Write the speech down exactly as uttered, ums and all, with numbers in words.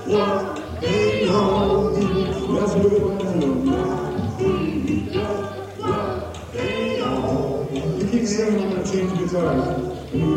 That's a good one. You keep saying I'm going to change guitars.